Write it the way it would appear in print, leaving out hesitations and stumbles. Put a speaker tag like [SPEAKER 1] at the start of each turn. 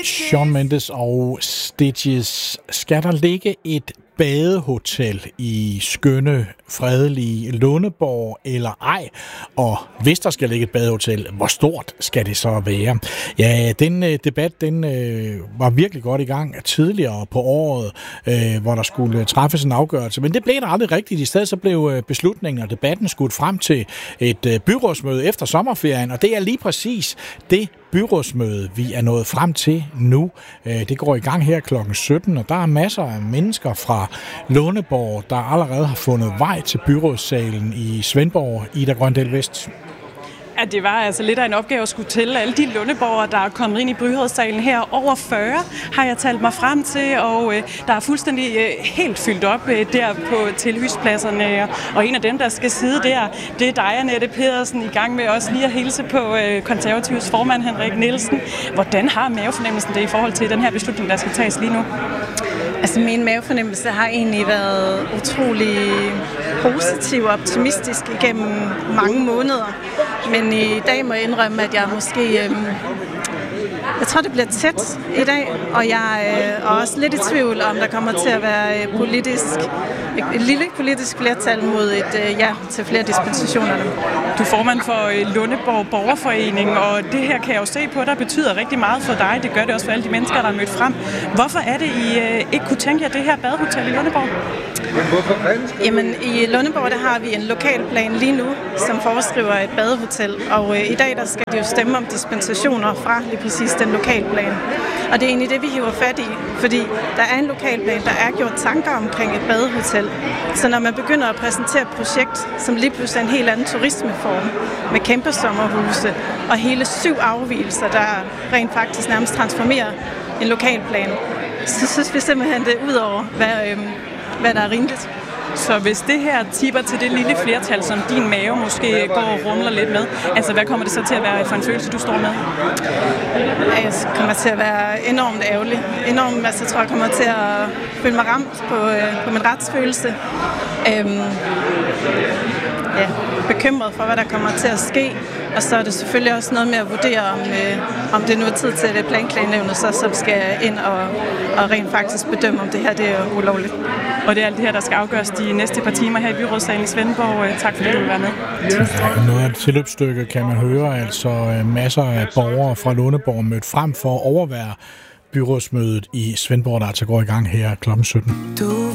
[SPEAKER 1] Shawn Mendes og Stitches. Skal der ligge et badehotel i skønne, fredelige Lundeborg eller ej? Og hvis der skal ligge et badehotel, hvor stort skal det så være? Ja, den debat, var virkelig godt i gang tidligere på året, hvor der skulle træffes en afgørelse. Men det blev der aldrig rigtigt. I stedet så blev beslutningen og debatten skudt frem til et byrådsmøde efter sommerferien, og det er lige præcis det byrådsmøde, vi er nået frem til nu. Det går i gang her kl. 17, og der er masser af mennesker fra Lundeborg, der allerede har fundet vej til byrådssalen i Svendborg. Ida Grøndal Vest.
[SPEAKER 2] Ja, det var altså lidt af en opgave at skulle tælle alle de lundeborgere, der er kommet ind i byrådssalen her. Over 40 har jeg talt mig frem til, og der er fuldstændig helt fyldt op der på tilhyspladserne. Og en af dem, der skal sidde der, det er dig, Annette Pedersen, i gang med også lige at hilse på Konservatives formand Henrik Nielsen. Hvordan har mavefornemmelsen det i forhold til den her beslutning, der skal tages lige nu?
[SPEAKER 3] Altså min mavefornemmelse har egentlig været utrolig positiv og optimistisk igennem mange måneder. Men i dag må jeg indrømme, at jeg måske... Jeg tror, det bliver tæt i dag, og jeg er også lidt i tvivl, om der kommer til at være et lille politisk flertal mod et ja til flere dispensationer.
[SPEAKER 2] Du er formand for Lundeborg Borgerforening, og det her kan jeg jo se på, der betyder rigtig meget for dig. Det gør det også for alle de mennesker, der er mødt frem. Hvorfor er det, I ikke kunne tænke jer det her badehotel i Lundeborg?
[SPEAKER 3] Jamen, i Lundeborg, der har vi en lokalplan lige nu, som foreskriver et badehotel. Og i dag, der skal de jo stemme om dispensationer fra lige præcis den lokalplan. Og det er egentlig det, vi hiver fat i, fordi der er en lokalplan, der er gjort tanker omkring et badehotel. Så når man begynder at præsentere et projekt, som lige pludselig er en helt anden turismeform, med kæmpe sommerhuse og hele 7 afvigelser, der rent faktisk nærmest transformerer en lokalplan, så synes vi simpelthen, det er ud over, hvad der er rimeligt.
[SPEAKER 2] Så hvis det her tipper til det lille flertal, som din mave måske går og rumler lidt med, altså hvad kommer det så til at være for en følelse, du står med?
[SPEAKER 3] Jeg kommer til at være enormt ærgerlig. Jeg tror, jeg kommer til at føle mig ramt på min retsfølelse. Bekymret for, hvad der kommer til at ske. Og så er det selvfølgelig også noget med at vurdere, om det nu er tid til, at det planklagenævnet som skal ind og rent faktisk bedømme, om det her det er ulovligt.
[SPEAKER 2] Og det er alt det her, der skal afgøres de næste par timer her i byrådssalen i Svendborg. Tak fordi du vil være med.
[SPEAKER 1] Ja, noget af et tilløbsstykke kan man høre, altså masser af borgere fra Lundeborg mødt frem for at overvære byrådsmødet i Svendborg, der altså går i gang her kl. 17.